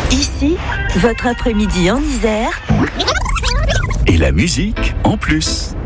Ici, votre après-midi en Isère. Et la musique en plus.